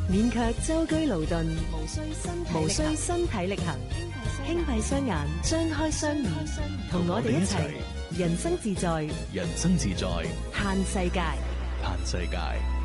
免卻舟車勞頓，無需身體力行，輕閉雙眼，張開雙耳，同我哋一齊人生自在， 人生自在， 嘆世界， 嘆世界。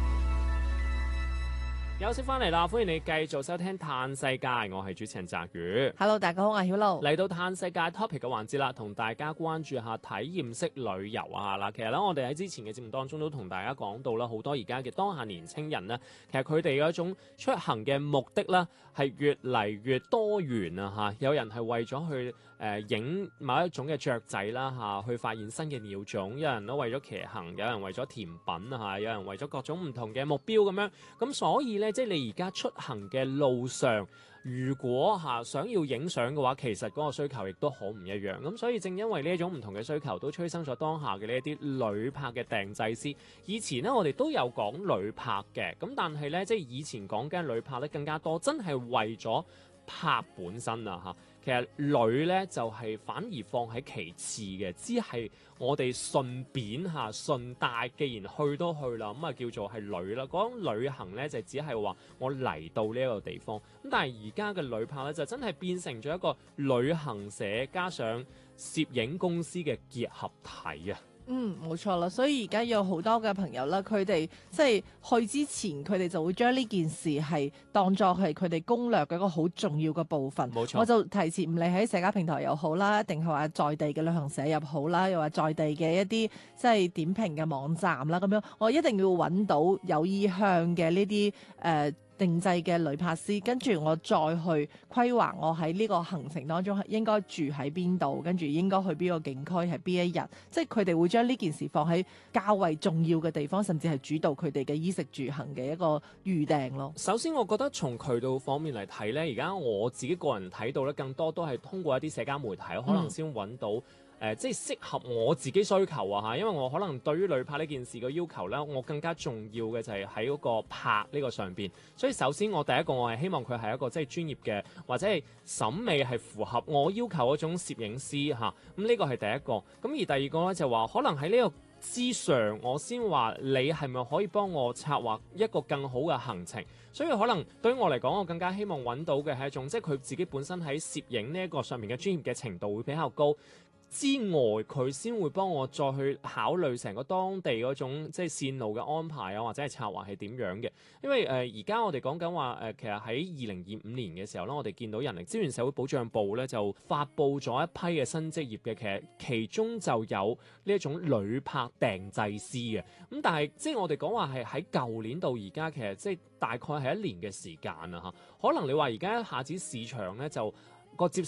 休息翻嚟啦，歡迎你繼續收聽嘆世界，我係主持人澤宇。 Hello， 大家好，我係曉露。 嚟到嘆世界 topic 嘅環節啦，同大家關注下體驗式旅遊啊啦。其實咧，我哋喺之前嘅節目當中都同大家講到啦，好多而家嘅當下年青人呢，其實佢哋嗰種出行嘅目的啦，係越嚟越多元啊嚇。有人係為咗去影某一種嘅雀仔啦嚇，去發現新嘅鳥種；有人都為咗騎行，有人為咗甜品啊，有人為咗各種唔同嘅目標咁樣。咁所以咧，即係你而家出行嘅路上，如果想要影相嘅話，其實嗰個需求亦都好唔一樣。咁所以正因為呢一種唔同嘅需求，都催生咗當下嘅呢一啲旅拍嘅訂製師。以前呢，我哋都有講旅拍嘅，咁但係呢，即係以前講緊旅拍咧更加多，真係為咗拍本身啊嚇。其實旅咧就係反而放喺其次嘅，只係我哋順便順帶，既然去都去啦，咁啊叫做係旅啦。嗰種旅行咧就只係話我嚟到呢一個地方。咁但係而家嘅旅拍咧就真係變成咗一個旅行社加上攝影公司嘅結合體啊！ 冇錯啦，所以而家有好多嘅朋友啦，佢哋即係去之前，佢哋就會將呢件事係當作係佢哋攻略嘅一個好重要嘅部分。 冇錯， 我就提前唔理喺社交平台又好啦，定係話在地嘅旅行社又好啦，又話在地嘅一啲即係點評嘅網站啦，咁樣我一定要揾到有意向嘅呢啲定製嘅旅拍師，跟住我再去規劃我喺呢個行程當中應該住喺邊度，跟住應該去邊個景區係邊一日，即係佢哋會將呢件事放喺較為重要嘅地方，甚至係主導佢哋嘅衣食住行嘅一個預訂咯。 首先我覺得從渠道方面嚟睇呢，而家我自己個人睇到呢，更多都係通過一啲社交媒體可能先揾到即係適合我自己需求啊嚇，因為我可能對於旅拍呢件事嘅要求呢，我更加重要嘅就係喺嗰個拍呢個上邊。所以首先我第一個我係希望佢係一個即係專業嘅，或者係審美係符合我要求嗰種攝影師嚇。咁呢個係第一個。咁而第二個呢，就話可能喺呢個之上，我先話你係咪可以幫我策劃一個更好嘅行程。所以可能對於我嚟講，我更加希望揾到嘅係一種即係佢自己本身喺攝影呢一個上面嘅專業嘅程度會比較高。之外，佢先會幫我再去考慮成個當地嗰種即係線路嘅安排啊，或者係策劃係點樣嘅。因為而家我哋講緊話其實喺2025年嘅時候咧，我哋見到人力資源社會保障部咧就發布咗一批嘅新職業嘅，其實其中就有呢一種旅拍訂製師嘅。咁但係即係我哋講話係喺舊年到而家，其實即係大概係1年嘅時間啊嚇。可能你話而家一下子市場咧就個接